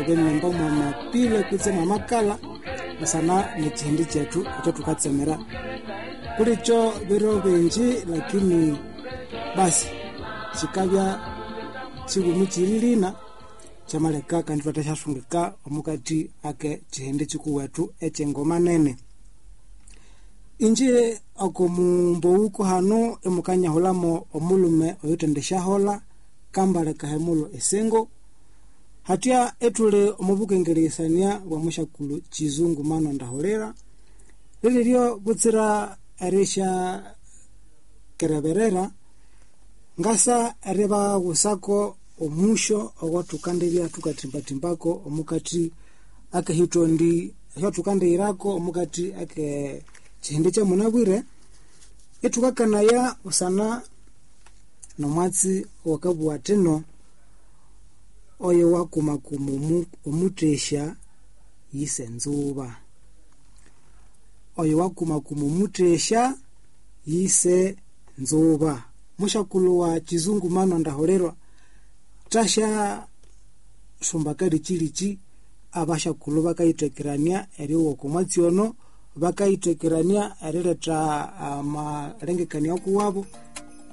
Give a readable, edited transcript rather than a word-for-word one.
nemba mama pile kutsema makala sana ni chindi chetu acho tukatsemera kulicho biro benji lakini basi chikabya chigumuchililina chamaleka kandi vatashashungika omukati ake chihende chikuwetu echengoma nene injire akomumbo uko hano emukanya holamo omulume oyotendesha hola kambale kahemulo esengo hatia etule omubukengeresania wa mushakulu chizungu mano ndaholera lilio butsira aresha kereberera ngasa areba gusako omusho owatukandebya tukatimba-timbako omukati ake hitondi yatukande irako omukati ake chihende cha munabwire etukakanaya usana nomwatsi wakabwateno oyo wakumakumu omutesha yisenzuba oyo wakumakumu omutesha yise nzuba mushakulu wa chizungu mano ndaholerwa tasha sumbakari chilichi abashakulu bakayitekerania eriwo komwatsiono bakayitekerania erileta amalengekania kuwabo